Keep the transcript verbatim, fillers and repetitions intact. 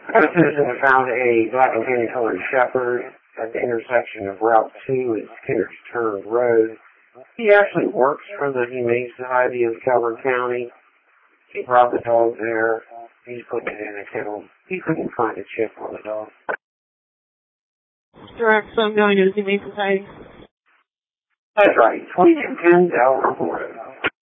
I found a black and tan colored shepherd at the intersection of Route two and Skinner's Turn Road. He actually works for the Humane Society of Calvert County. He brought the dog there. He's putting it in a kennel. He couldn't find a chip on the dog. Direct, so I'm going to the Humane Society. That's right. twenty-two ten Dalrymple Road.